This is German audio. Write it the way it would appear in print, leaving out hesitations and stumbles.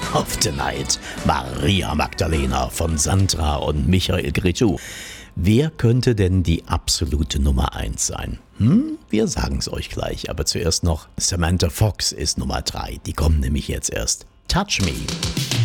of the Night, Maria Magdalena von Sandra und Michael Cretu. Wer könnte denn die absolute Nummer 1 sein? Wir sagen es euch gleich, aber zuerst noch Samantha Fox ist Nummer 3. Die kommt nämlich jetzt erst. Touch Me.